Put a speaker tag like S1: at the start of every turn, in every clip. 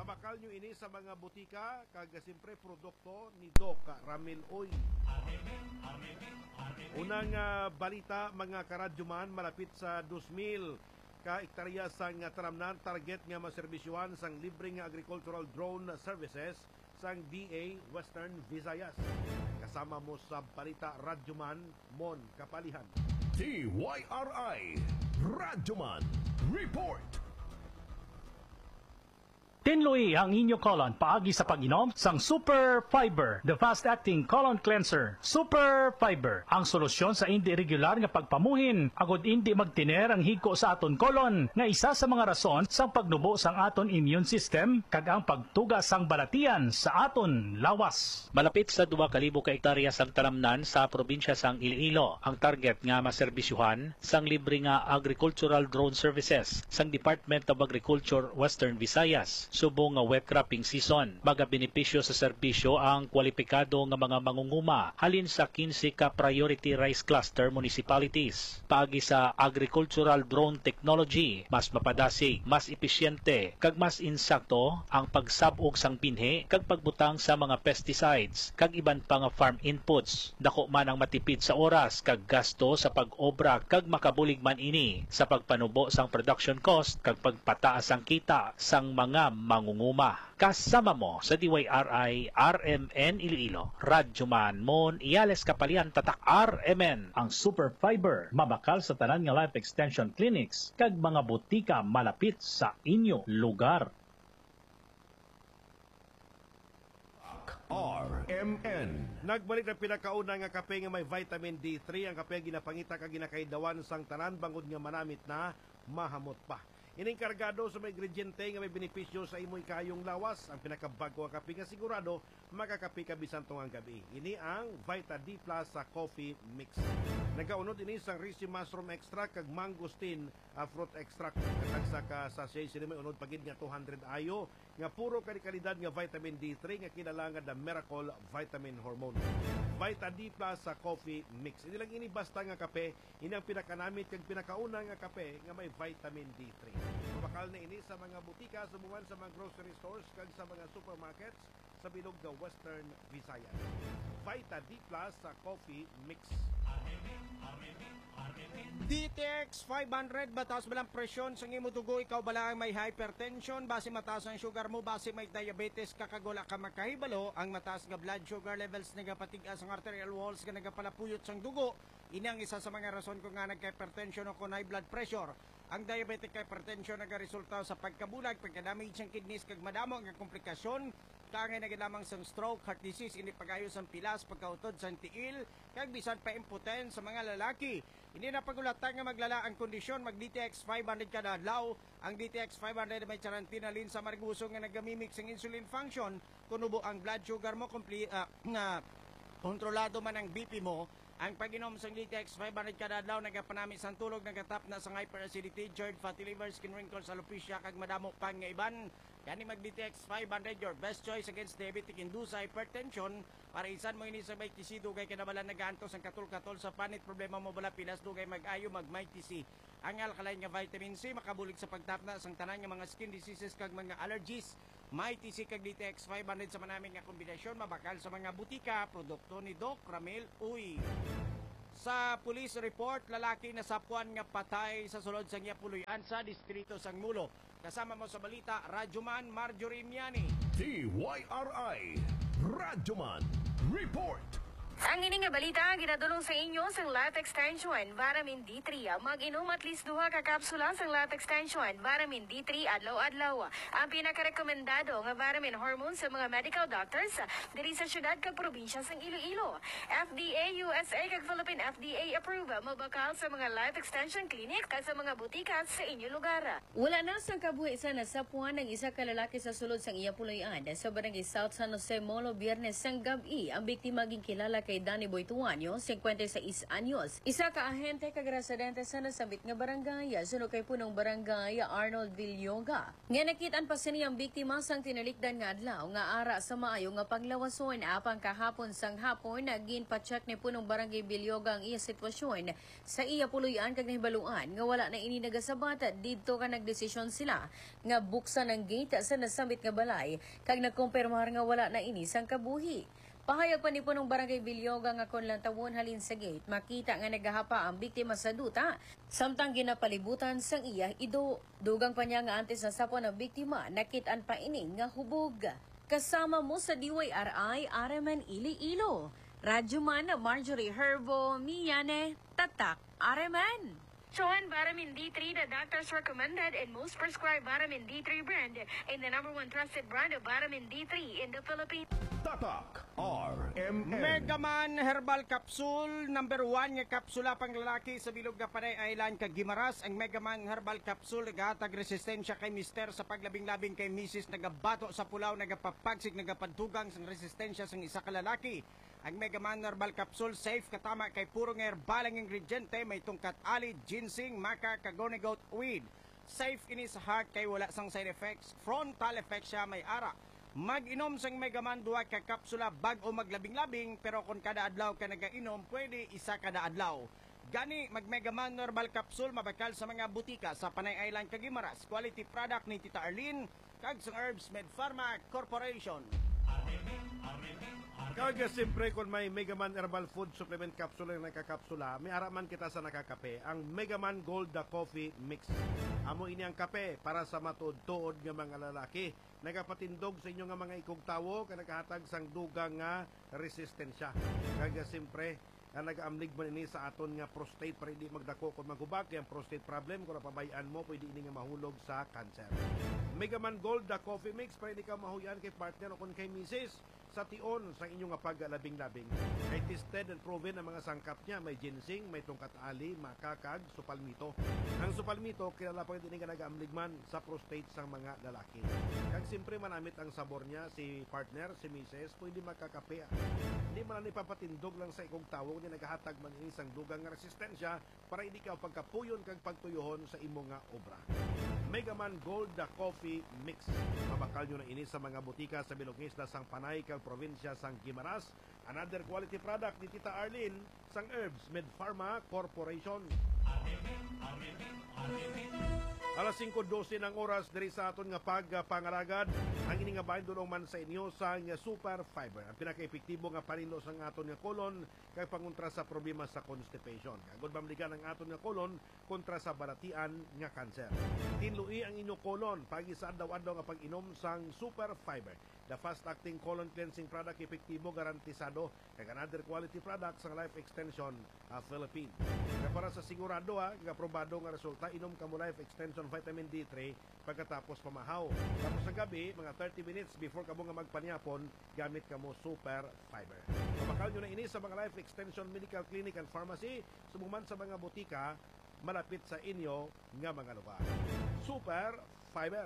S1: mabakal nyo ini sa mga butika kag siyempre produkto ni Doc Ramil Uy. Unang balita mga karadyoman, malapit sa 2,000 ka hektarya sang taramnan target nga maserbisyuhan sang libreng agricultural drone services sang DA Western Visayas. Kasama mo sa balita Radyoman Mon Kapalihan.
S2: TYRI Radyoman Report.
S3: Tinloy ang inyo colon paagi sa pag-inom sang Super Fiber, the fast-acting colon cleanser. Super Fiber, ang solusyon sa hindi regular nga pagpamuhin, agod hindi magtiner ang higko sa aton colon, nga isa sa mga rason sang pagnubo sang aton immune system, kag ang pagtuga sang balatian sa aton lawas.
S4: Malapit sa 2,000 ka hektarya sang talamnan sa probinsya sang Iloilo, ang target nga maserbisyuhan sang libre nga agricultural drone services sang Department of Agriculture Western Visayas. Subong nga wet cropping season. Magabenepisyo sa serbisyo ang kwalipikado nga mga mangunguma halin sa 15 ka priority rice cluster municipalities. Paagi sa agricultural drone technology, mas mapadasig, mas epesyente, kag mas insakto ang pagsabog sang binhi kag pagbutang sa mga pesticides kag iban pa nga farm inputs. Dako man ang matipid sa oras kag gasto sa pag-obra kag makabulig man ini sa pagpanubo sang production cost kag pagpataas ang kita sang mga mangunguma. Kasama mo sa DYRI RMN Iloilo. Radyoman Mon Iales Kapalian Tatak RMN.
S3: Ang Super Fiber, mabakal sa tanan nga life extension clinics kag mga butika malapit sa inyo lugar.
S2: RMN.
S1: Nagbalik na pinakauna nga kape nga may vitamin D3. Ang kape ginapangita kag ginakaidawan sang tanan bangod nga manamit na mahamot pa. Ining kargado sa mga ingrediente nga may benepisyo sa imoy kayong lawas. Ang pinakabago nga kape nga sigurado makakape ka bisan tungang gabi. Ini ang Vita D Plus sa coffee mix. Nagaunod ini sang risi mushroom extract kag mangosteen fruit extract. Katagsa ka sachet sila may unod pagid nga 200 ayo nga puro kalidad nga vitamin D3 nga kinala nga the Miracle Vitamin Hormone. Vita D Plus sa coffee mix. Hindi lang ini basta nga kape, ini ang pinakanamit kag pinakauna nga kape nga may vitamin D3. Mabakal na ini sa mga butika, sumuwan sa mga grocery stores kag sa mga supermarkets sa bilog ng Western Visayas. Vita D Plus sa coffee mix.
S5: DTX 500 batas balang presyon sa imo dugo, ikaw bala ang may hypertension, base mataas ang sugar mo, base may diabetes kakagula ka makahibalo, ang mataas nga blood sugar levels nagapatigas ang arterial walls nga nagapalapuyot sang dugo. Inang isa sa mga rason kung nga nagka-hypertension o kung high blood pressure. Ang diabetic hypertension nagaresulta sa pagkabulag, pagka-damage ang kidneys kag madamo nga komplikasyon, kangay nagalamang sang stroke, heart disease, ini pagayos ang pilas, pagkautod sang tiil, kag bisan pa impotens sa mga lalaki. Hindi na pagulatan nga maglala ang kondisyon, mag DTX 500 kada adlaw. Ang DTX 500 may charantinalin sa marguso nga nagamimik sang insulin function, kunubo ang blood sugar mo kontrolado man ang BP mo. Ang pag-inom sa DTX 500 kada adlaw nagapanami sang tulog, nagatap na sa hyperacidity, GERD, fatty liver, skin wrinkles, alopecia kag madamo pang nga iban. Kani mag DTX 500 your best choice against diabetic induced hypertension. Para isan mo ini sa may TC dugay kinabalan nagaantos ang katul-katul sa panit, problema mo bala pilas dugay mag-ayo mag may TC. Ang alkaline nga vitamin C makabulig sa pagtapna sang tanan nga mga skin diseases kag mga allergies. May TC kag DTX 500 sa manaming nga kombinasyon, mabakal sa mga butika, produkto ni Doc Ramil Uy. Sa police report, lalaki na sapuan nga patay sa sulod sa Puluyan sa distrito sang Mulo. Kasama mo sa balita, Radyoman Marjorie Miani.
S2: TYRI Radyoman Report.
S6: Ang ini nga balita ginadulong sa inyo sang Life Extension Vitamin D3. Mag-inom at least 2 ka kapsula sang Life Extension Vitamin D3 adlaw-adlaw. Ang pinakarekomendado nga vitamin hormone sa mga medical doctors diri sa syudad kag probinsya sang Iloilo. FDA USA kag Philippine FDA approve, mabakal sa mga Life Extension clinic kag sa mga butika sa inyo lugar.
S7: Wala na sa kabuhi sa nasapuan ng isa ka lalaki sa sulod sang iya Puluyan sa barangay South San Jose Molo Biyernes sang gabi. Ang biktima ging kilala kay Danny Boituano, 56 anyos. Isa ka ahente kag residente sa nasabit nga barangay, sunod kay punong barangay Arnold Villoga. Nga nakitaan pa siniyang biktima sang tinalikdan nga adlaw nga ara sa maayo nga paglawason apang kahapon sang hapon nagin pa-check ni punong barangay Villoga ang iya sitwasyon sa iya puluyan kag nahibaluan nga wala na ini nagasabat didto ka nagdesisyon sila nga buksan ang gate sa nasambit nga balay kag nagkumpirmar nga wala na ini sang kabuhi. Pahayag pa ni punong barangay Villoga nga kon lang tawon halin sa gate, makita nga nagahapa ang biktima sa duta, samtang ginapalibutan sang iya ido. Dugang pa niya nga antes na sapon ang biktima, nakitaan pa ini nga hubog. Kasama mo sa DYRI, Areman Iloilo. Radyoman Marjorie Herbo, Miyane, Tatak, Areman.
S6: Chuan Vitamin D3, the doctors recommended and most prescribed Vitamin D3 brand, and the #1 trusted brand of Vitamin D3 in the Philippines.
S2: Tatak RMN.
S5: Megaman Herbal Capsule, number 1 nga kapsula pang lalaki sa bilog nga Panay Island kag Gimaras. Ang Megaman Herbal Capsule nagahatag resistensya kay mister sa paglabing-labing kay misis, nagabato sa pulaw, nagapapagsig, nagapantugang sang resistensya sang isa ka lalaki. Ang Megaman Herbal Capsule safe katama kay puro nga herbalang ingrediente, may tungkat ali, ginseng, maca, kagonigoat weed. Safe ini sa heart kay wala sang side effects, frontal effect siya may ara. Mag-inom sang Megaman duha ka kapsula bag o maglabing-labing, pero kung kada adlaw ka nagainom, pwede isa kada adlaw. Gani mag Megaman Herbal Capsule mabakal sa mga butika sa Panay Island kag Gimaras. Quality product ni Tita Arlene kag sang Herbs Med Pharma Corporation.
S1: Kaya siyempre kung may Megaman Herbal Food Supplement Capsule na nakakapsula, may araman kita sa nakakape, ang Megaman Gold the Coffee Mix. Amo ini ang kape para sa matuod-tuod nga mga lalaki. Nagapatindog sa inyo nga mga ikugtawo, ka nakahatag sang dugang nga resistensya. Kaya siyempre, nag-aamlig man ini sa aton nga prostate para hindi magdako kung maghubag kaya ang prostate problem kung napabayaan mo pwede ini nga mahulog sa cancer. Megaman Gold the Coffee Mix para hindi ka mahuyan kay partner o kung kay misis sa tion sa inyong nga paglalabing-labing. Kay tested and proven ang mga sangkap niya, may ginseng, may tungkat ali, makakag, supalmito. Ang supalmito kilala pa din nga nag-aamligman sa prostate sang mga lalaki. Kag siyempre manamit ang sabor niya, si partner, si misis, pwede makakape. Hindi man ipapatindog lang sa ikong tawo niya naghahatag man isang dugang nga resistensya para hindi ka pagkapuyon kag pagtuyohon sa imo nga obra. Megaman Gold the Coffee Mix. Mabakal nyo na ini sa mga butika sa Bilog Isla sang Panay kag probinsya sang Gimaras. Another quality product ni Tita Arlene sang Herbs Med Pharma Corporation. Alas 5:12 ng oras diri sa aton nga pagpangaragad. Ang ini nga bahin dunong man sa inyo sa Super Fiber. Ang pinaka-epektibo nga panilo sa aton nga kolon kay pangontra sa problema sa constipation. Kagod bamligan ang aton nga kolon kontra sa balatian nga cancer. Tinlui ang inyong kolon pagi sa adlaw-adlaw nga pag-inom sang Super Fiber. The fast-acting colon cleansing product, epektibo, garantisado. Kay another quality product sa Life Extension Philippines. Kaya para sa sigurado aprobado nga resulta, inom ka mo Life Extension Vitamin D3 pagkatapos pamahaw. Tapos sa gabi, mga 30 minutes before ka mo nga magpanyapon, gamit ka mo Super Fiber. Mabakal nyo na ini sa mga Life Extension Medical Clinic and Pharmacy, sumuman sa mga butika, malapit sa inyo nga mga lugar. Super Fiber.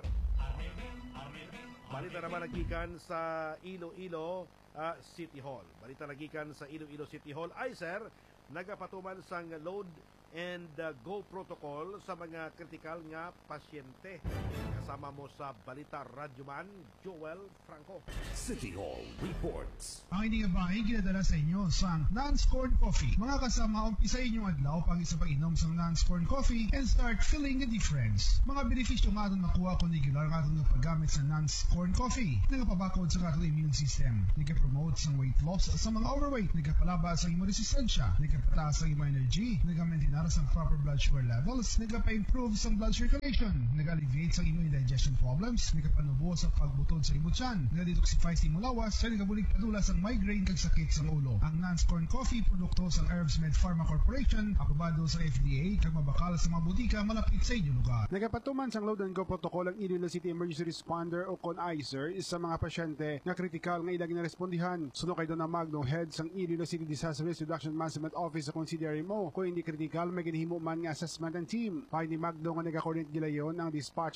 S1: Balita naman nagikan sa Iloilo City Hall. Balita nagikan sa Iloilo City Hall. Sir, nagapatuman sang load and go protocol sa mga kritikal nga pasyente. Kasama mo sa Balita Radyoman, Joel Franco.
S2: City Hall reports.
S8: Ang hindi nga bahay ginadala sa inyo sa Non-Scorn Coffee. Mga kasama, umpisa inyong adlaw pag isa pag-inom sa Non-Scorn Coffee and start feeling the difference. Mga benepisyo nga itong nakuha kung regular nga itong paggamit sa Non-Scorn Coffee. Nagapabakod sa katong immune system. Nagka-promote sa weight loss sa mga overweight. Nagkapalaba sa imong resistensya. Nagkapataas sa imong energy. Nagka-maintain sa proper blood sugar levels. Nagka-improve sa blood circulation. Nag-alleviate sa imong digestion problems. Nagkapanubo sa pagbutod sa imong tiyan. Nag-detoxify sa imong lawas. Sa nagabulig padula sa migraine kag sakit sa ulo. Ang Non-Scorn Coffee, produkto sa Herbs Med Pharma Corporation, aprobado sa FDA, kag mabakal sa mga butika malapit sa inyong lugar.
S9: Nagapatuman sang load and go protocol ang Iloilo City Emergency Responder o CONICER sa mga pasyente nga kritikal nga ilang narespondihan. Suno kay Dona Magno, head sang Iloilo City Disaster Risk Reduction Management Office sa considery mo. Kung hindi kritikal, may ginhimo man nga assessment ng team. Pahini Magno nga nag-coordinate gilayon ang dispatch sa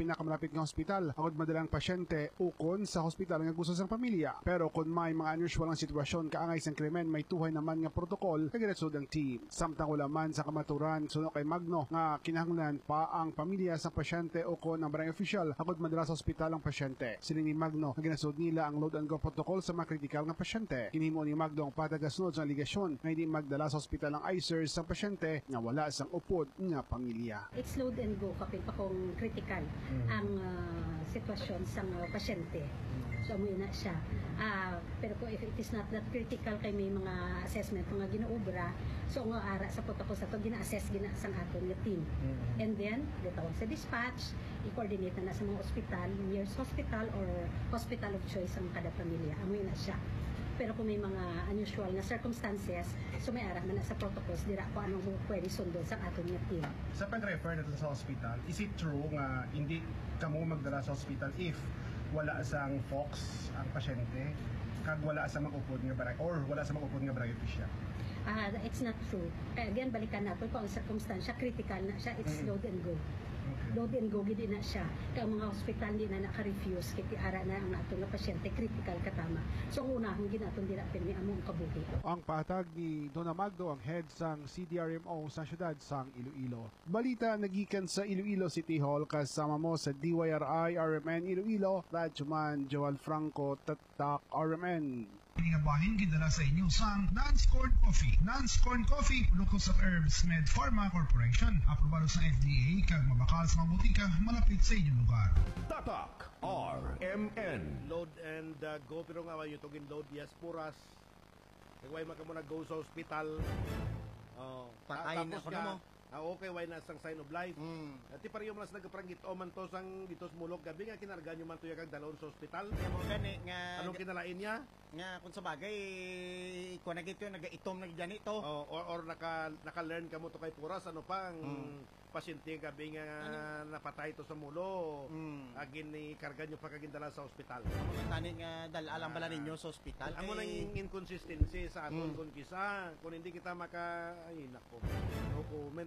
S9: pinakamalapit nga hospital agud madalang pasyente ukon sa hospital nga gusto sang pamilya. Pero kung may mga unusual nga sitwasyon kaangay sang krimen, may tuhay naman nga protokol kagiretsod ang team. Samtang wala man sa kamaturan suno kay Magno nga kinahanglan pa ang pamilya sa pasyente ukon ang barangay official agud madala sa hospital ang pasyente. Siling ni Magno nga ginasud nila ang load and go protocol sa mga kritikal nga pasyente. Kinihimo ni Magno ang patagasunod sa aligasyon nga hindi magdala sa hospital ang ICER sa pasyente nga wala sang upod nga pamilya.
S10: It's load and go kapil pa kung critical ang sitwasyon sa pasyente. So mo na siya. Pero kung if it is not that critical kay may mga assessment mga ginaobra, so nga ara sa protocol sa to gina-assess gina sang aton nga team. And then gitawag sa dispatch, i-coordinate na sa mga ospital, nearest hospital or hospital of choice ang kada pamilya. Amoy na siya. Pero kung may mga unusual na circumstances, so may ara man na sa protocols dira ko anong pwede sundon sa aton nga team.
S11: Sa pag-refer natin sa hospital, is it true nga hindi kamo magdala sa hospital if wala sang FOX ang pasyente kag wala sa mag-upod nga barangay or wala sa mag-upod nga barangay official?
S10: It's not true. Kaya again, balikan natin kung ang circumstansya, critical na siya, it's load and go. Load and go, gidi na siya. Kaya ang mga hospital di na naka-refuse, kiti ara na ang ato nga pasyente, critical katama. So ang unahong ginaton dira pirmi among kabuhi.
S9: Ang patag ni Donna Magdo, ang head sang CDRMO sa syudad sang Iloilo. Balita nagikan sa Iloilo City Hall kasama mo sa DYRI RMN Iloilo, Radyoman Joel Franco, Tatak RMN.
S8: Pinabahin gidala sa inyo sang Non-Scorn Coffee. Non-Scorn Coffee, produkto sa Herbs Med Pharma Corporation. Aprobado sa FDA kag mabakal sa mga butika malapit sa inyong lugar.
S2: Tatak RMN.
S1: Load and go, pero nga yung tugin load, yes, puras. Kaya maka mo go sa hospital.
S5: Patayin ako na mo.
S1: Okay, why na sang sign of life. Ti pareho mas nagapranggit o man to sang dito sa mulog gabi nga kinarga nyo man to kag dalon sa hospital.
S5: Kaya mo gani nga
S1: anong kinalain niya?
S5: Nga kung sa bagay kung nagito naga-itom na ganito.
S1: Or naka-learn ka mo to kay puras ano pa ang pasyente gabi nga napatay to sa mulo. Agin ni karga nyo pa kagindala sa hospital.
S5: Tani nga dalalang bala ninyo sa hospital.
S1: Amo nang inconsistency sa aton kung kisa kung hindi kita ay nako. No comment.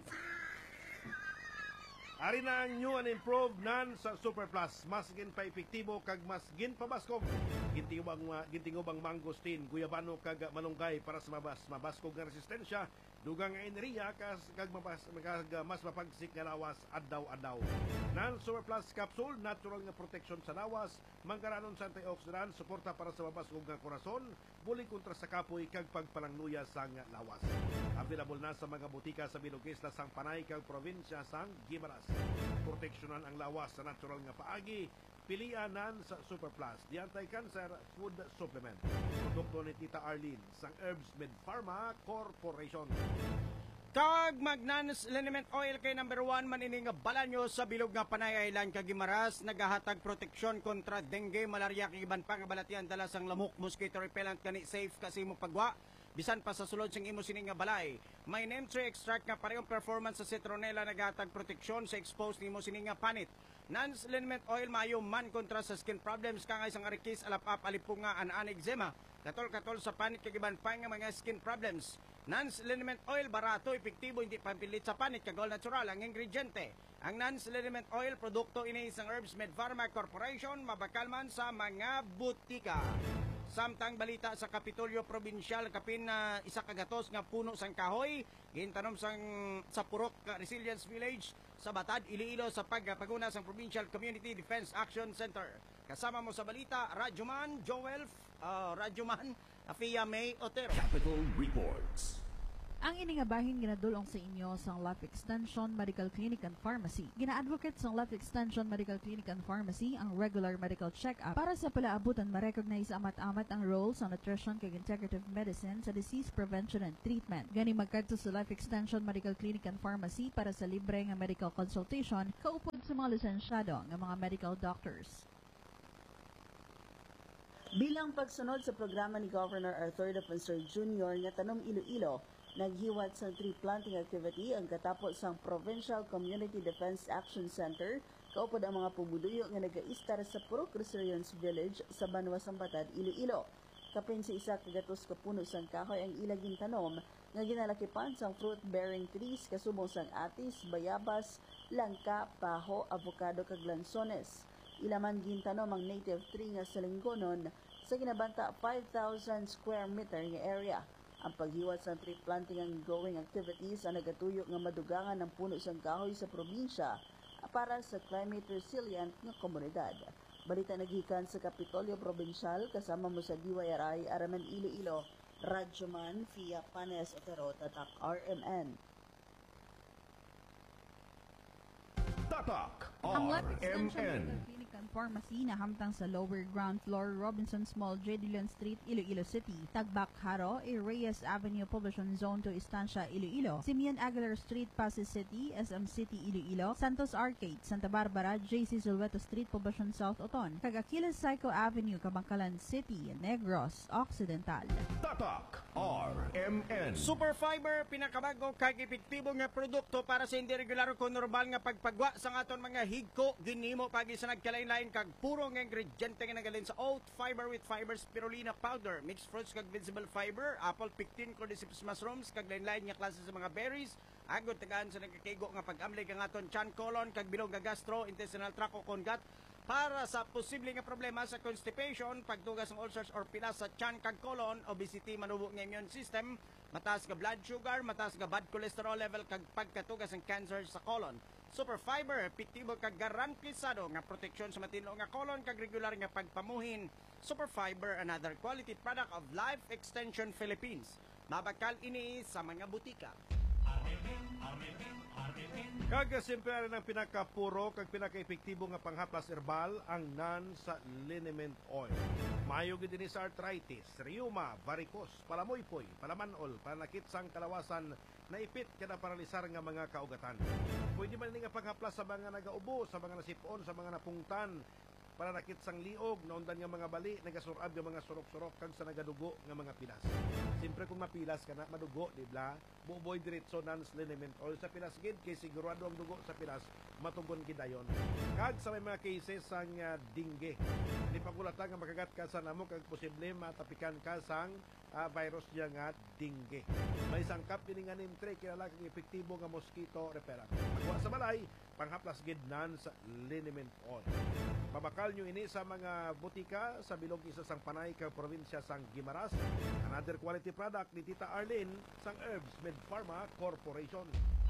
S1: Ari na ang new and improved nan sa Super Plus. Mas gin pa epektibo kag mas gin pa baskog. Gintingubang mangosteen, guyabano kag malunggay para sa mabaskog nga resistensya, dugang nga enerhiya kag mas mapagsik nga lawas adlaw-adlaw. Nan Super Plus capsule, natural nga protection sa lawas, manggaranon sa antioxidant, suporta para sa mabaskog nga korason, bulig kontra sa kapoy kag pagpalangluya sang lawas. Available na sa mga butika sa Bilogis na sang Panay kag probinsya sang Guimaras. Proteksyonan ang lawas sa natural nga paagi, pilianan sa Super Plus, di anti-cancer food supplement. Produkto ni Tita Arlene sang Herbs Med Pharma Corporation.
S5: Kag Magnanus Liniment Oil kay number 1 manining balanyo sa bilog nga Panay Island kag Guimaras, nagahatag proteksyon kontra dengue, malaria kag iban pang balatian dala sang lamok, mosquito repellent kani safe kasi mo pagwa. Bisan pa sa sulod sing imo sining nga balay. May neem tree extract nga parehong performance sa citronella, nagahatag proteksyon sa exposed nimo sining nga panit. Nans Liniment Oil mayo man kontra sa skin problems kangay sang arikis, alap-ap, alipunga, an eczema. Katol-katol sa panit kag iban pa nga mga skin problems. Nans Liniment Oil barato, epektibo, hindi pampilit sa panit kag all natural ang ingrediente. Ang Nans Liniment Oil produkto ini sang Herbs Med Pharma Corporation, mabakal man sa mga butika. Samtang balita sa Kapitolyo Provincial, kapin na isa kagatos nga puno sang kahoy, gintanom sa Purok Resilience Village sa Batad, Iloilo sa paguna sang Provincial Community Defense Action Center. Kasama mo sa balita, Radyoman Joel, Radyoman Afia May Otero.
S2: Capital Reports.
S12: Ang iningabahin ginadulong sa inyo sa Life Extension Medical Clinic and Pharmacy. Gina-advocate sa Life Extension Medical Clinic and Pharmacy ang regular medical check-up para sa palaabutan ma-recognize amat-amat ang role sa nutrition kag integrative medicine sa disease prevention and treatment. Gani magkadto sa Life Extension Medical Clinic and Pharmacy para sa libre nga medical consultation kaupod sa mga lisensyado nga mga medical doctors.
S13: Bilang pagsunod sa programa ni Governor Arthur Defensor Jr. nga Tanom Iloilo, naghiwat sa tree planting activity ang katapos sang Provincial Community Defense Action Center kaupod ang mga pumuduyo nga nagaistar sa Purok Resilience Village sa Banwa Batad, Iloilo. Kapin sa isa kagatos ka puno sang kahoy ang ilaging tanom nga ginalakipan sang fruit-bearing trees kasubong sang atis, bayabas, langka, paho, avocado kag lansones. Ilaman gintanom ang native tree nga sa linggonon sa ginabanta 5,000 square meter nga area. Ang paghiwat sa tree planting and growing activities ang nagatuyo nga madugangan ng puno sang kahoy sa probinsya para sa climate resilient nga komunidad. Balita nagikan sa Kapitolyo Provincial kasama mo sa DYRI Araman Iloilo, Radyoman, Fia Panes Otero, Tatak RMN.
S2: Tatak
S12: Ang Life Extension
S2: RMN.
S12: Medical Clinic and Pharmacy na hamtang sa lower ground floor, Robinson Mall, J. Dillon Street, Iloilo City. Tagbak Haro, Reyes Avenue, Poblacion Zone 2, Estancia, Iloilo. Simeon Aguilar Street, Pasig City, SM City, Iloilo. Santos Arcade, Santa Barbara, JC Zulveto Street, Poblacion South, Oton. Kagakilas Psycho Avenue, Kabangkalan City, Negros, Occidental.
S2: Tatak RMN.
S5: Super Fiber, pinakabago kag epektibo nga produkto para sa hindi regular o normal nga pagpagwa sa aton mga higko. Ginimo pagi sa nagkalain-lain kag puro nga ingrediente nga nagalin sa oat fiber with fiber spirulina powder, mixed fruits kag vegetable fiber, apple pectin, cordyceps mushrooms kag lain-lain nga klase sa mga berries. Agod tagaan sa nagkakigo nga pag-amli kang aton chan colon kag bilog nga gastrointestinal tract o kongat para sa posible nga problema sa constipation, pagtugas ng ulcers or pilas sa chan kag colon, obesity, manubo nga immune system, mataas nga blood sugar, mataas nga bad cholesterol level kag pagkatugas ng cancer sa colon. Super Fiber, epektibo kag garantisado nga proteksyon sa matino nga colon kag regular nga pagpamuhin. Super Fiber, another quality product of Life Extension Philippines. Mabakal ini sa mga butika.
S1: Kag simpre ng pinakapuro kag pinakaepektibo nga panghaplas herbal ang nan sa liniment oil. Mayo gid dinhi sa arthritis, rheuma, varicose, palamoypoy, palamanol, panakit sang kalawasan, naipit kada paralisar nga mga kaugatan. Pwede man ni nga panghaplas sa mga nagaubo, sa mga nasipon, sa mga napungtan, para nakit sang liog, naundan nga mga bali, nagasurab nga mga surok-surok, kag sa nagadugo nga mga pilas. Siyempre kung mapilas ka na, madugo, di ba? Buboy diretso nans liniment oil sa pilas gid, kay sigurado ang dugo sa pilas, matugon gidayon. Kag sa may mga cases sang dengue, di pagulatan nga makagat ka sa namo, kag posible matapikan ka sang virus niya nga dengue. May sangkap din nga nimtre, kilala kang epektibo nga mosquito repellent. Pagwa sa balay, panghaplas gid nan sa liniment oil. Pabakal nyo ini sa mga butika sa bilog isa sang Panay kag probinsya sang Guimaras. Another quality product ni Tita Arlene sang Herbs Med Pharma Corporation.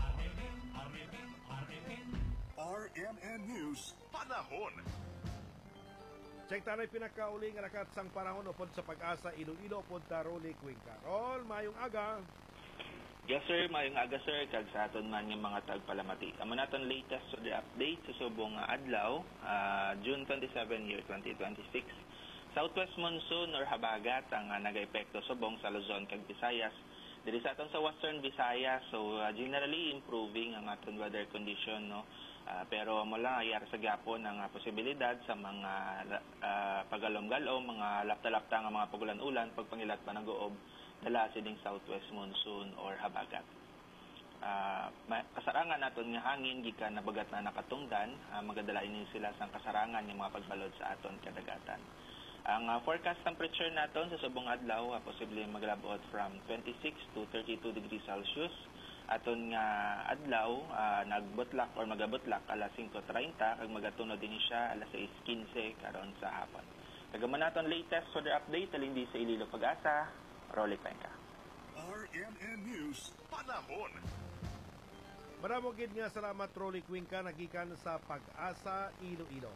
S2: RMN News Panahon.
S1: Check tanay pinakauli nga nakat sang panahon upod sa Pag-asa Iloilo upod ta Rolly Cuenca. Rol, mayong aga.
S14: Yes sir, mayong aga sir, kag sa aton man yung mga tagpalamati. Amo naton latest so the update sa subong adlaw, June 27 year 2026. Southwest monsoon or habagat ang nagaepekto subong sa Luzon kag Visayas. Diri sa aton sa Western Visayas, so generally improving ang aton weather condition, no. Pero mula ayar sa gapon ang posibilidad sa mga pagalom-galom, mga lapta-lapta nga mga pagulan-ulan, pagpangilat pa ng goob, dala sining southwest monsoon or habagat. Kasarangan naton nga hangin gikan na bagat na nakatungdan, magadala ini sila sang kasarangan yung mga pagbalod sa aton kadagatan. Ang forecast temperature naton sa subong adlaw posible maglabot from 26 to 32 degrees Celsius. Aton nga adlaw nagbutlak or magabutlak alas 5:30 kag magatunod din siya alas 6:15 karon sa hapon. Kagaman naton latest weather update alin di sa Iloilo Pag-asa, Rolly Cuenca.
S2: RMN News Panahon.
S1: Maramo gid nga salamat Rolly Cuenca nagikan sa Pag-asa Iloilo.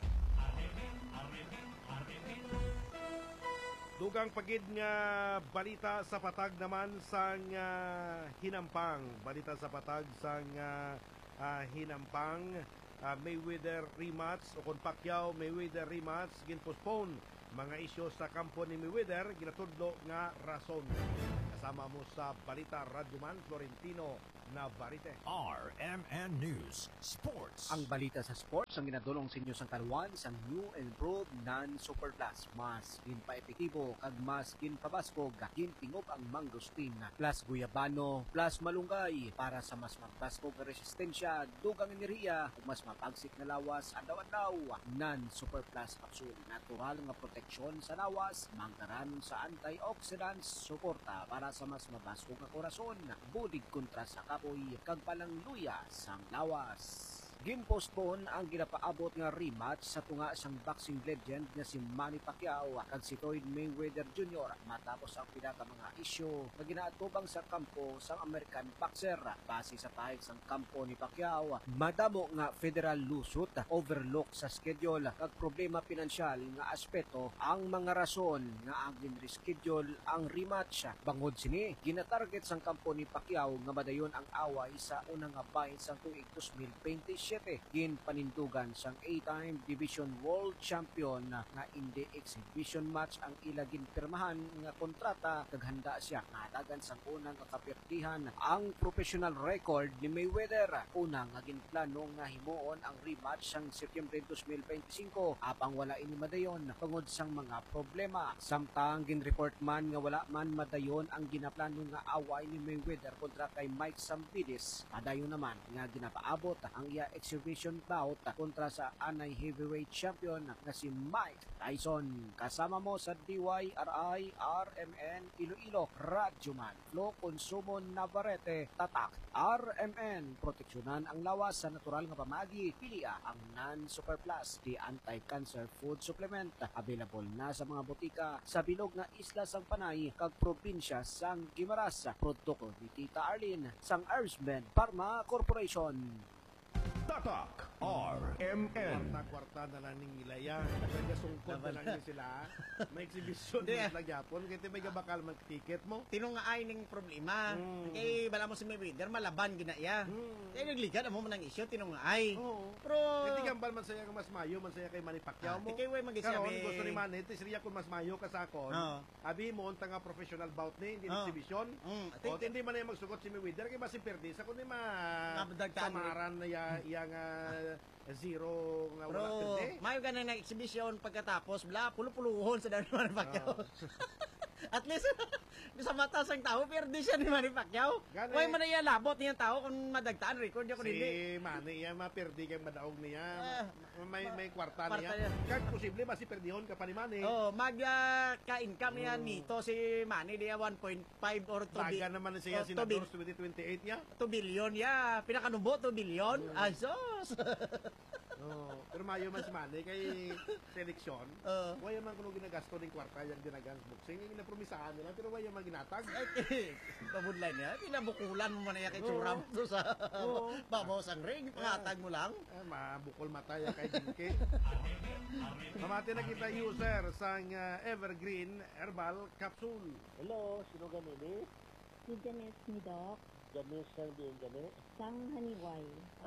S1: Dugang pagid nga balita sa patag naman sang Hinampang. Balita sa patag sang Hinampang, Mayweather rematch o kung Pacquiao Mayweather rematch ginpostpone. Mga isyu sa kampo ni Mayweather ginatudlo nga rason. Kasama mo sa balita Radyoman Florentino Navarrete.
S2: RMN News Sports.
S15: Ang balita sa sports ang ginadulong sa inyo sang kaluan sa new and improved non-super plus. Mas ginpa-epektibo kag mas ginpabasko gahin tingop ang mangosteen plus guyabano plus malunggay para sa mas mabasko nga resistensya, dugang enerhiya ug mas mapagsik na lawas adlaw-adlaw. Non-super plus capsule natural nga proteksyon sa lawas, manggaran sa antioxidants, suporta para sa mas mabasko nga korason, budig kontra sa kapoy kag palangluya sang lawas. Gin-postpone ang ginapaabot nga rematch sa tunga sang boxing legend nga si Manny Pacquiao kag si Floyd Mayweather Jr. matapos ang pinaka mga isyu na ginaatubang sa kampo sang American boxer. Base sa pahig sang kampo ni Pacquiao, madamo nga federal lusot, overlook sa schedule kag problema pinansyal nga aspeto ang mga rason nga ang ginreschedule ang rematch. Bangod sini, ginatarget sang kampo ni Pacquiao nga madayon ang away sa unang bahin sang tuig 2027. Gin panindugan sang 8-time Division World Champion nga hindi exhibition match ang ila ginpirmahan nga kontrata kag handa siya nadagan sang unang kapirtihan ang professional record ni Mayweather. Unang nga ginplano nga himuon ang rematch sang September 2025 apang wala ini madayon tungod sang mga problema. Samtang ginreport man nga wala man madayon ang ginaplano nga away ni Mayweather kontra kay Mike Sampidis. Padayon naman nga ginapaabot ang iya exhibition bout kontra sa anay heavyweight champion nga si Mike Tyson. Kasama mo sa DYRI RMN Iloilo Radyoman Flo Consumo Navarrete Tatak RMN. Proteksyonan ang lawas sa natural nga pamagi. Pilia ang non-super plus di anti-cancer food supplement. Available na sa mga botika sa bilog nga isla sang Panay kag probinsya sang Guimaras. Produkto ni Tita Arlene sang Erzben Pharma Corporation.
S2: Tatak RMN.
S1: Kwarta na lang ning ilaya. Nagasungkod na lang din sila. May exhibition na nagyapon. Kaya may gabakal mag-ticket mo.
S5: Tinungaay ning problema. Kaya bala mo si Mayweather, malaban ginaya. Kaya nagligad mo man ang isyo, tinungaay. Pero...
S1: Hindi gambal man saya kang mas mayo, man saya kay Manny Pacquiao mo.
S5: Kaya way mag-isabi.
S1: Karon, gusto ni Manny, tisriya kung mas mayo ka sa akon. Abi mo, unta nga professional bout ni, hindi exhibition. O, hindi man na magsugot si Mayweather, kaya mas iperdi. Sa kundi samaran na iyang zero nga wala pwede.
S5: Mayo ka na exhibition pagkatapos, bla, pulo-puluhon sa Manny Pacquiao. At least, sa mata sang tao, perde siya ni Manny Pacquiao. Huwag man na iya labot niyang tao kung madagtaan, record niya kung hindi.
S1: Si Manny, iya maperdi kang madaog niya. May kwarta niya. Kag posible, masi perdihon ka pa ni Manny.
S5: Ka-income niya nito si Manny, niya 1.5 or 2 billion.
S1: Baga naman siya senador 2028 niya. 2
S5: billion ya. Pinakanubo, 2 billion. Asos!
S1: Pero mayo man si Manny kay seleksyon. Waya man kuno ginagasto ning kwarta yang ginagang boxing. Yung napromisahan nila pero waya man ginatag.
S5: Pabudlay niya. Pinabukulan mo man niya kay tsura mo sa babaw sang ring. Pangatag mo lang.
S1: Mabukol mata ya kay Jinky. Mamati na kita user sang Evergreen Herbal Capsule.
S16: Hello, sino ganini?
S17: Si Janice ni Doc.
S16: Janice sang diyan gani?
S17: Sang Haniway.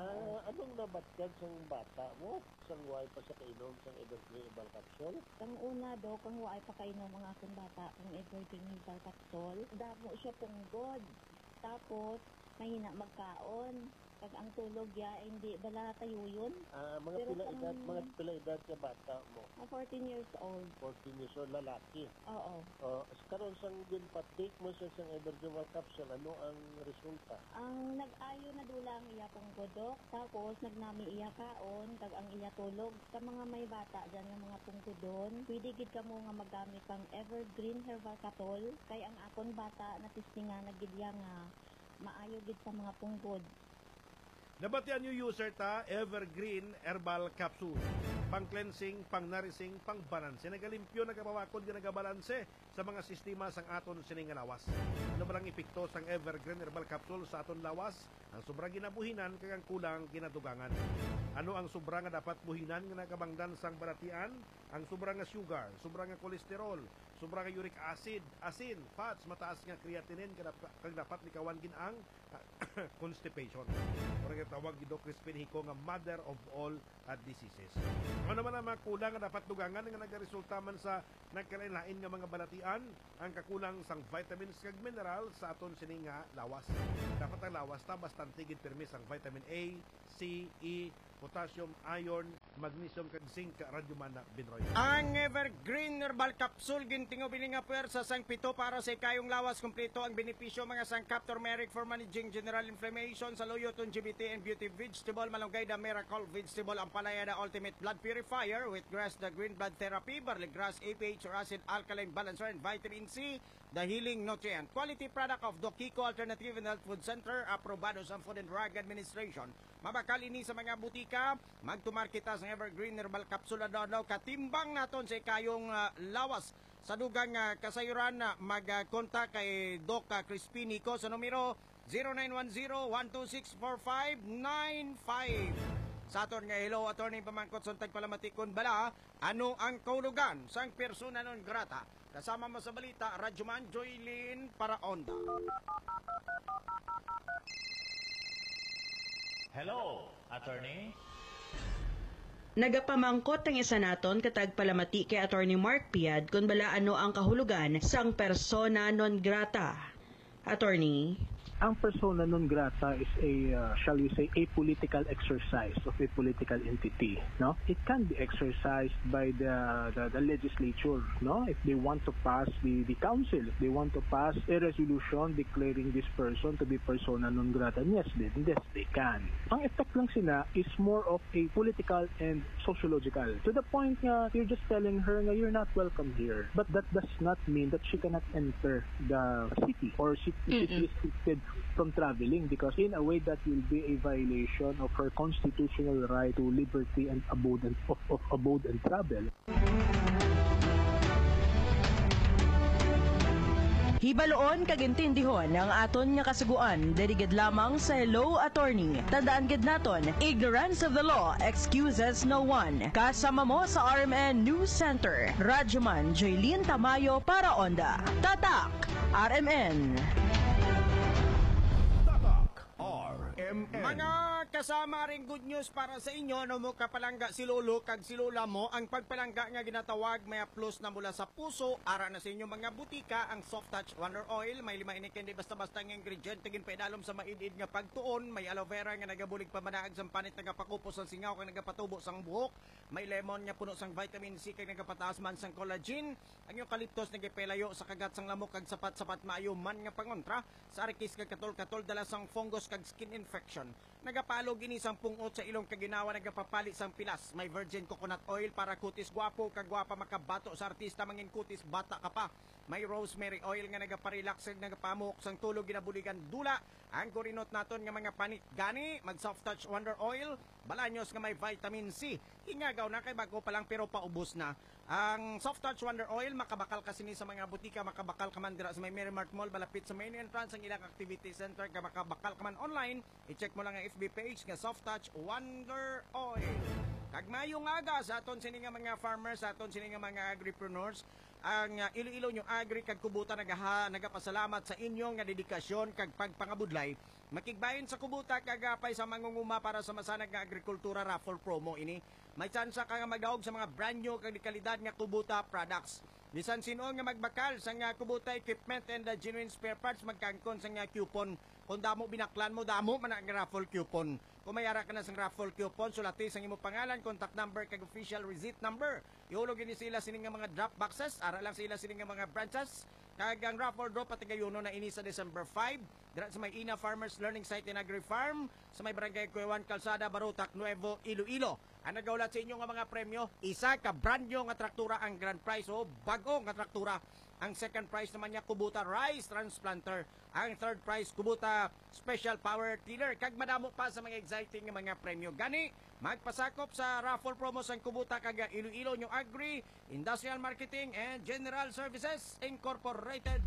S16: Anong nabatkan sang bata mo? Sang way pa sa kainom sang Evergreen Herbal Capsule?
S17: Sang una, Doc, ang way pa kainom mga akong bata ang Evergreen Herbal Capsule. Damo siya punggod. Tapos, mahina magkaon. Pag ang tulog ya, hindi bala tayo yun.
S16: Mga pila edad sa bata mo?
S17: 14 years old.
S16: 14 years old, lalaki?
S17: Oo.
S16: Karon sang ginpatik mo sa sang Evergreen Capsule, ano ang resulta?
S17: Ang nag-ayo na dula ang iya pong godok, tapos nagnami iya kaon, kag ang iya tulog. Sa mga may bata dyan ng mga punggudon, pwede gid ka mo nga magamit pang Evergreen Herbal Capsule, kay ang akon bata na tistinga nagidya nga maayo gid sa mga punggod.
S1: Nabatian yung user ta, Evergreen Herbal Capsule. Pang-cleansing, pang-nourishing, pang-balanse. Nagalimpyo, nagabawakod, nagabalanse sa mga sistema sang aton sining lawas. Ano ba lang epekto sang Evergreen Herbal Capsule sa aton lawas? Ang sobrang ginabuhinan, kaya kulang ginadugangan. Ano ang sobrang nga dapat buhinan nga nakabangdan sang balatian? Ang sobrang nga sugar, sobrang nga kolesterol, sobrang nga uric acid, asin, fats, mataas nga creatinine, kag dapat likawan ginaang constipation. Orang nga tawag gido Crispin Hico nga mother of all diseases. Ano naman ang mga kulang nga dapat dugangan nga nagaresulta man sa nagkalain-lain nga mga balatian, ang kakulang sang vitamins kag mineral sa aton sining nga lawas. Dapat ang lawas ta bastante gid permis ang vitamin A, C, E, potassium, iron, magnesium kag zinc radyoman na binroy.
S5: Ang Evergreen Herbal Capsule gintingo bilinga puwersa sang pito para sa ikayong lawas. Kompleto ang benepisyo mga sangkap turmeric for managing general inflammation sa loyo longevity and beauty vegetable malunggay da miracle vegetable ang palaya da ultimate blood purifier with grass the green blood therapy barley grass APH or acid alkaline balancer and vitamin C The Healing Nutrient. Quality product of Dokiko Alternative and Health Food Center, aprobado sa Food and Drug Administration. Mabakal ini sa mga butika, magtumarkita sa Evergreen Herbal Capsule daw katimbang naton sa kayong lawas. Sa dugang kasayuran, mag-contact kay Doc Crispini ko sa numero 0910-126-4595. Sa aton nga hello, attorney pamangkot sa tagpalamatikon bala, ano ang kaulugan sang persona non grata? Kasama mo sa balita, Radyoman Joylin para Onda.
S18: Hello, attorney.
S19: Nagapamangkot ang isa naton katag palamati kay Attorney Mark Piad kung bala ano ang kahulugan sang persona non grata. Attorney?
S20: Ang persona non grata is a, shall we say, a political exercise of a political entity. No, it can be exercised by the legislature. No, if they want to pass the council, if they want to pass a resolution declaring this person to be persona non grata, yes, they can. Ang effect lang sila is more of a political and sociological. To the point nga, you're just telling her nga you're not welcome here. But that does not mean that she cannot enter the city or she is restricted from traveling, because in a way that will be a violation of her constitutional right to liberty and abode and travel.
S19: Hibaloon kagintindihon ang aton nga kasuguan dirigid lamang sa Hello Attorney. Tandaan gid naton, ignorance of the law excuses no one. Kasama mo sa RMN News Center, Radyoman Joylin Tamayo para Onda. Tatak RMN.
S5: Mga kasama ring good news para sa inyo, no mo kapalangga si Lolo kag si Lola mo, ang pagpalangga nga ginatawag may plus na mula sa puso, ara na sa inyo mga butika, ang Soft Touch Wonder Oil, may 5 inikin, basta-basta ng ingredient, tigin paidalom sa maidid nga pagtuon, may aloe vera nga nagabulig pamanaag sa panit, nagapakupos ang singaw kag nagapatubo sang buhok, may lemon nga puno sang vitamin C kag nagapataas man sang collagen, ang eucalyptus nagipelayo sa kagat sang lamok kag sapat-sapat maayo man nga pangontra, sa arikis kag katol-katol dala sang fungus kag skin infection. Nagapalo ginisang pungot sa ilong kaginawa, nagapapali sang pilas. May virgin coconut oil para kutis gwapo kag gwapa makabato sa artista mangin kutis bata ka pa. May rosemary oil nga nagaparelax kag nagapamuk sang tulog ginabuligan dula. Ang kurinot naton nga mga panit gani, mag Soft Touch Wonder Oil, balanyos nga may vitamin C. Hingagaw na kay bago pa lang pero paubos na. Ang Soft Touch Wonder Oil, makabakal kasi ni sa mga butika, makabakal ka man dira sa may Merrimart Mall, balapit sa main entrance ang ilang activity center, makabakal ka man online, i-check mo lang ang FB page nga Soft Touch Wonder Oil. Kagmayong aga sa aton sini nga mga farmers, sa aton sini nga mga agripreneurs, ang Iloilo nyo agri kag kubuta nagapasalamat sa inyong nga dedikasyon kag pagpangabudlay. Makigbayon sa kubuta kagapay sa mangunguma para sa masanag nga agrikultura raffle promo ini. May tsansa ka nga magdaog sa mga brand new kag kalidad nga kubuta products. Bisan sino nga magbakal sa nga kubuta equipment and genuine spare parts, magkangkon sa nga coupon. Kung damo binaklan mo, damo man ang raffle coupon. Kung mayara ka na sa raffle coupon, sulati sa imo pangalan, contact number kag official receipt number. Ihulog ini sila sining nga mga drop boxes, ara lang sila sining nga mga branches. Kag ang raffle drop patigayuno na ini sa December 5. Dira sa may Ina Farmers Learning Site in Agri Farm, sa may Barangay Cuewan, Calzada, Barutak, Nuevo, Iloilo. Ang nagaulat sa inyo nga mga premyo, isa ka brand new nga traktura ang grand prize o bago nga traktura. Ang second prize naman niya Kubota Rice Transplanter. Ang third prize Kubota Special Power Tiller. Kag madamo pa sa mga exciting nga mga premyo. Gani, magpasakop sa raffle promo sa Kubota kag Iloilo New Agri, Industrial Marketing and General Services Incorporated.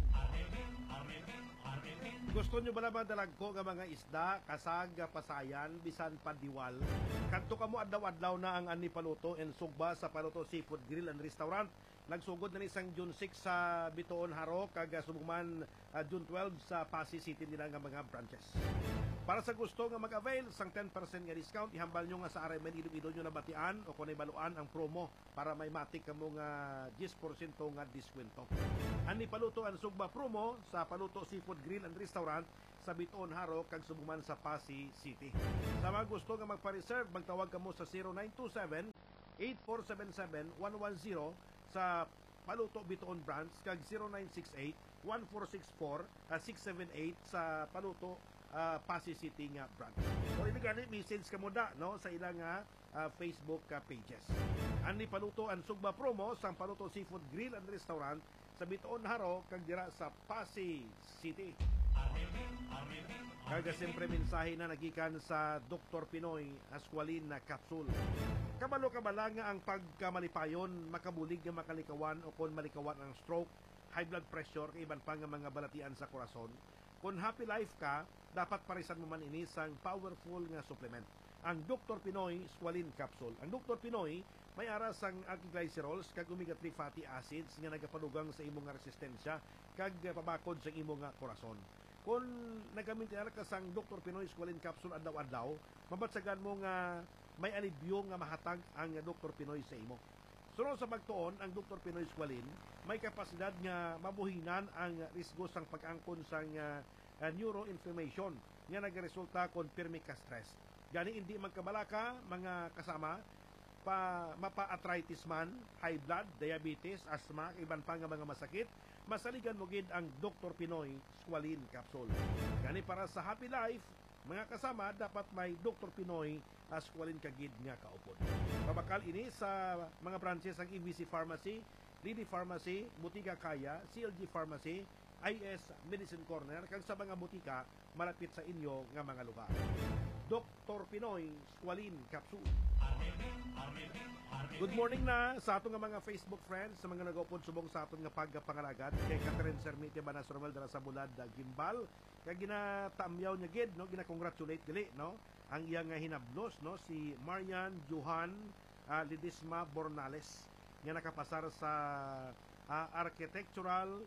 S1: Gusto nyo ba naman dalagko nga mga isda, kasag, pasayan, bisan padiwal? Kadto ka mo adlaw-adlaw na ang Ani Paluto and Sugba sa Paluto Seafood Grill and Restaurant. Nagsugod na ni sang June 6 sa Bitoon Haro, kag Subugman June 12 sa Pasig City nila nga mga branches. Para sa gusto nga mag-avail sang 10% nga discount, ihambal nyo nga sa RMN Iloilo nyo na batian o kung baluan ang promo para may matik ka mo nga 10% nga diskwento. Ani Paluto ang Sugba promo sa Paluto Seafood Grill and Restaurant sa Bitoon Haro kag Subugman sa Pasig City. Sa mga gusto nga magpa-reserve, magtawag ka mo sa 0927-8477-110 sa Paluto Bitoon Branch kag 0968-1464-678 sa Paluto Pasig City nga branch. So ibigani message ka mo da no sa ilang Facebook pages. Ani Paluto ang Sugba promo sa Paluto Seafood Grill and Restaurant sa Bitoon Haro kag dira sa Pasig City. Kaga siyempre mensahe na nagikan sa Dr. Pinoy Asqualin na capsule. Kabalo-kabala nga ang pagkamalipayon, makabulig nga makalikawan o kung malikawan ang stroke, high blood pressure, kay iban pa nga mga balatian sa korason. Kung happy life ka, dapat parisan mo man ini sang powerful nga supplement. Ang Dr. Pinoy Squalene Capsule. Ang Dr. Pinoy may aras ang antiglycerols kag omega-3 fatty acids nga nagapadugang sa imong nga resistensya kag pabakod sa imong nga korason. Kung nagamintihan ka sang Dr. Pinoy Squalene Capsule adlaw-adlaw, mabatsagan mo nga may alibyo nga mahatag ang Dr. Pinoy sa imo. Sunod sa pagtuon, ang Dr. Pinoy Squalene may kapasidad nga mabuhinan ang risgo sang pag-angkon sang neuroinflammation nga nagresulta kon pirmi ka stress. Gani hindi magkabalaka mga kasama mapa-arthritis man, high blood, diabetes, asthma, iban pa nga mga masakit, masaligan mo gid ang Dr. Pinoy Squalene Capsule. Gani para sa happy life, mga kasama, dapat may Dr. Pinoy Squalene kagid nga kaupod. Mabakal ini sa mga branches ang EBC Pharmacy, Lidi Pharmacy, Butika Kaya, CLG Pharmacy, IS Medicine Corner, kag sa mga butika malapit sa inyo nga mga lugar. Dr. Pinoy Squalene Capsule. Good morning na sa aton nga mga Facebook friends, sa mga nag-upod subong sa aton nga pagpangalagat kay Catherine Sermite Banas Romel dara sa Bulad Gimbal, kay ginatamyaw niya gid, no, gina-congratulate gali, no, ang iyang hinablos, no, si Marian Johan Lidisma Bornales nga nakapasar sa architectural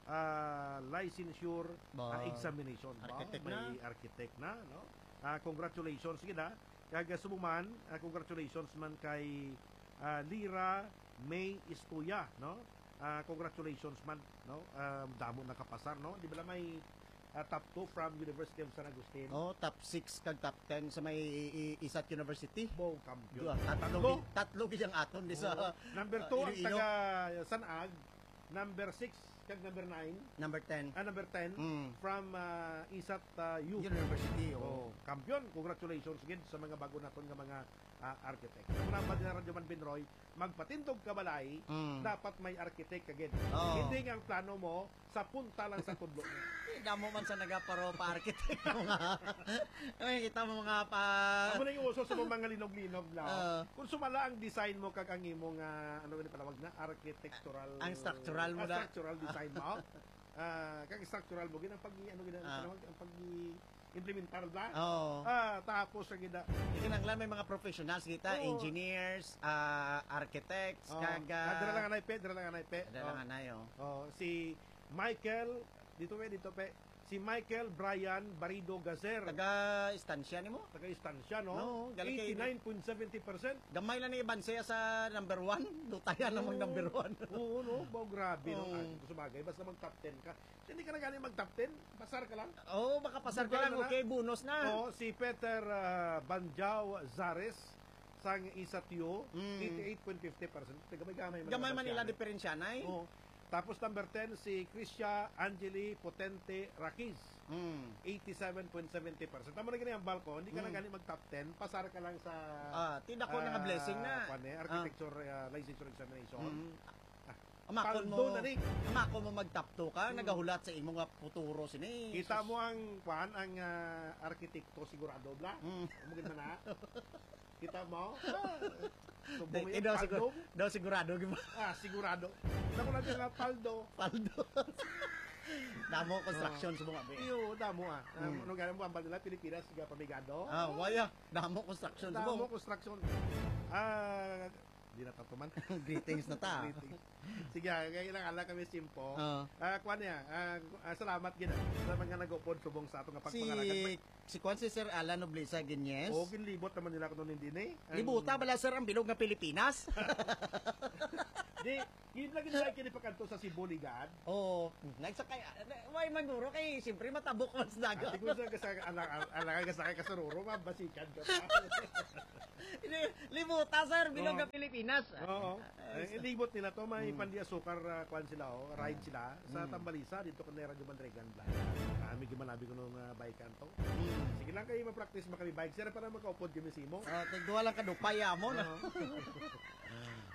S1: licensure examination.
S5: Architect
S1: may architect na, no? Congratulations gid kag sumuman, congratulations man kay Lira May Istuya, no? Congratulations man, no? Damo nakapasar, no? Di ba may top 2 from University of San Agustin?
S5: Oh, top 6 kag top 10 sa may Isat University.
S1: Bow champion.
S5: Tatlo gid ang aton di sa
S1: number 2 ang taga Sanag, number 6 kag number 9,
S5: number 10.
S1: Number 10 from Isat
S5: University.
S1: Oh, kampiyon. Congratulations again sa mga bago naton nga mga architect. Kung naman din Radyo Man Binroy, magpatindog ka balay, dapat may architect again. Hindi nga ang plano mo sa punta lang sa tudlo.
S5: Damo man sa nagaparo pa architect mga. Ay kita mo mga pa.
S1: Amo na yung uso sa mga linog-linog lang. Kung sumala ang design mo kag ang imong ano ni palawag na architectural.
S5: Ang structural mo da.
S1: Structural design mo. Kag structural mo ginang pag ano ginang ang pag implementar ba? Tapos ang gina.
S5: Kinanglan may mga professionals kita, engineers, architects, kag
S1: dira lang anay pe.
S5: Dira lang anay
S1: si Michael dito pe. Si Michael Brian Barido Gazer.
S5: Taga-istansya ni mo?
S1: Taga-istansya, no?
S5: No,
S1: 89.70%.
S5: Gamay lang ni Ibansaya sa number 1. Dutayan namang number 1.
S1: Oo, no? Grabe, no? Sabagay, basta mag-top 10 ka. Hindi ka na gani mag-top 10? Pasar ka lang?
S5: Oo, baka pasar ka lang. Okay, bonus na.
S1: Oo, si Peter Banjao Zares sang Isatyo, 88.50%. Gamay
S5: man nila diferensya na eh.
S1: Oo. Tapos number 10, si Krisha Angeli Potente Raquiz. 87.70%. Tama na ganyan ang balko, hindi ka na gani mag-top 10, pasar ka lang sa
S5: tinda ko na blessing na.
S1: Architecture licensure examination.
S5: Amako mo mag-top 2 ka, nagahulat sa imo nga futuro sini.
S1: Kita mo ang arkitekto sigurado bla. Umugin man na. Kita mo?
S5: Daw sigurado gimo.
S1: Sigurado. Dako na nga paldo.
S5: Damo construction sa mga be.
S1: Iyo, damo Ano ganun mo ang nila Pilipinas siga pamigado?
S5: Waya. Damo construction sa mga.
S1: Damo construction. Di na tatuman.
S5: Greetings na ta.
S1: Sige, kaya lang ala kami simpo. Kuan niya, salamat gid sa mga nag-upod subong sa atong pagpangalagat.
S5: Si Kuan si Sir Alan Nobleza Guiñez.
S1: Ginlibot naman nila kuno hindi ni.
S5: Libuta bala sir ang bilog nga Pilipinas.
S1: Di, yun lagi nila kinipakanto sa Cebu Ligad.
S5: Nagsakay, why man guro kay siyempre matabok man sa dagat.
S1: Siguro sa alang gasakay ka sa ruro, mabasikan ka pa.
S5: Libuta sir, bilog nga Pilipinas.
S1: Oo. Libot nila to, may pandi-asukar kwan sila, ride sila sa Tambalisa dito kan Radyo Mandregan. Kami gimanabi ko nung bike kanto. Sige lang kayo ma-practice makami bike sir para makaupod kami simo.
S5: Tigduwa lang kadupaya mo na.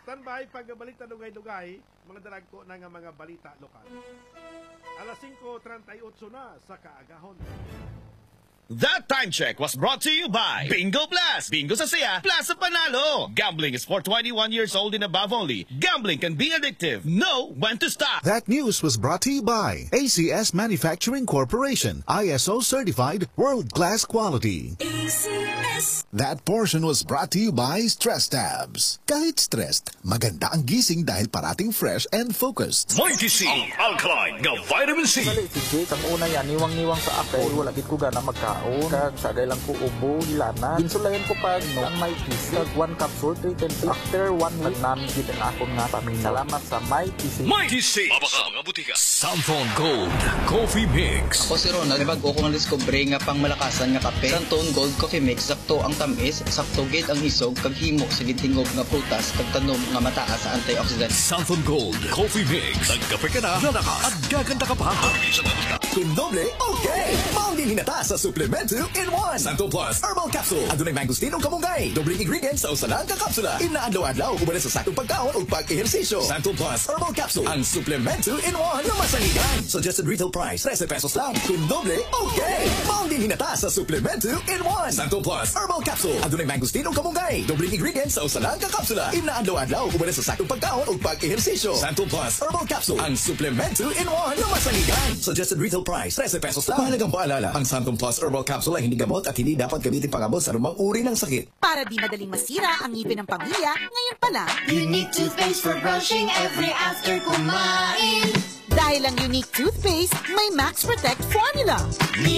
S1: Standby pagbalita dugay-dugay, mga daragko na nga mga balita lokal. Alas 5:38 na sa kaagahon.
S2: That time check was brought to you by Bingo Plus. Bingo sa saya, plus sa panalo. Gambling is for 21 years old and above only. Gambling can be addictive. Know when to stop.
S21: That news was brought to you by ACS Manufacturing Corporation. ISO certified world-class quality. ACS. That portion was brought to you by Stress Tabs. Kahit stressed, maganda ang gising dahil parating fresh and focused.
S2: Mighty C, ang alkaline nga vitamin C.
S22: Ang una yan, niwang-niwang sa ako. Wala gid ko gana magkaon. Kag sagay lang ko ubo, hilana. Ginsulayan ko pag no, ang may PC. Kag 1 capsule, 310. After 1 week, namin ang akong nga paminaw. Salamat sa Mighty C.
S2: Mighty C. Mabaka mga butika. Santon Gold Coffee Mix.
S23: Ako si Ronald. Nabag ko na-discover nga pang malakasan nga kape. Santon Gold Coffee Mix. Sakto ang tamis, sakto gate ang isog, kag himo sa gitingog nga prutas, kag tanom nga mataas sa antioxidant.
S2: Santon Gold Coffee Mix. Nagkape ka na, lalakas at gaganda ka pa.
S24: Kundoble, okay! Maundin hinata sa Supplemento in 1. Santo Plus Herbal Capsule. Adunay mangosteen o kamunggay. Dobling ingredients sa usalang kakapsula. Inaadlaw-adlaw ubanan sa saktong pagkaon o pag-ehersisyo. Santo Plus Herbal Capsule. Ang Supplemento in 1 na masangigan. Suggested retail price, 13 pesos lang. Kundoble, okay! Maundin hinata sa Supplemento in 1. Santo Plus Herbal Capsule. Adunay mangosteen o kamunggay. Dobling ingredients sa usalang kakapsula. Inaadlaw-adlaw ubanan sa saktong pagkaon o pag-ehersisyo. Santo Plus Herbal Capsule. Ang Supplemento in 1 na masangigan. Suggested retail price, 13 pesos lang. Mahalagang paalala, ang Santon Plus Herbal Capsule ay hindi gamot at hindi dapat gamitin pangabot sa anumang uri ng sakit.
S25: Para di madaling masira ang ngipin ng pamilya, ngayon pa lang,
S26: Unique toothpaste for brushing every after kumain.
S25: dahil ang Unique toothpaste may Max Protect formula.